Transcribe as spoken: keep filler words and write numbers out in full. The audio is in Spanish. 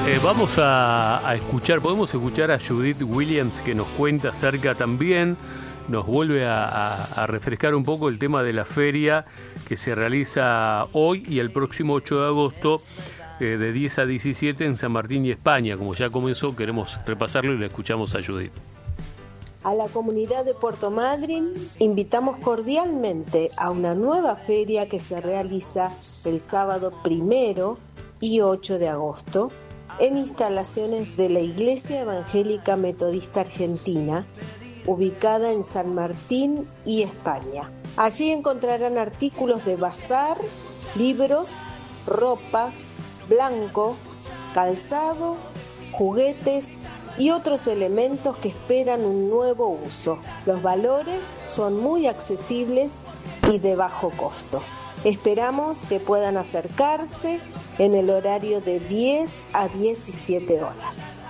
Eh, vamos a, a escuchar, podemos escuchar a Judith Williams, que nos cuenta acerca también, nos vuelve a, a, a refrescar un poco el tema de la feria que se realiza hoy y el próximo ocho de agosto, eh, de diez a diecisiete en San Martín y España. Como ya comenzó, queremos repasarlo y le escuchamos a Judith. A la comunidad de Puerto Madryn invitamos cordialmente a una nueva feria que se realiza el sábado primero y ocho de agosto en instalaciones de la Iglesia Evangélica Metodista Argentina, ubicada en San Martín y España. Allí encontrarán artículos de bazar, libros, ropa, blanco, calzado, juguetes y otros elementos que esperan un nuevo uso. Los valores son muy accesibles y de bajo costo. Esperamos que puedan acercarse en el horario de diez a diecisiete horas.